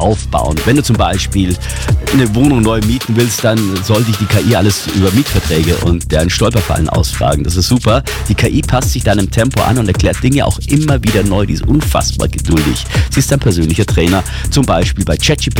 aufbauen. Wenn du zum Beispiel eine Wohnung neu mieten willst, dann soll dich die KI alles über Mietverträge und deren Stolperfallen ausfragen. Das ist super. Die KI passt sich deinem Tempo an und erklärt Dinge auch immer wieder neu. Die ist unfassbar geduldig. Sie ist dein persönlicher Trainer, zum Beispiel bei ChatGPT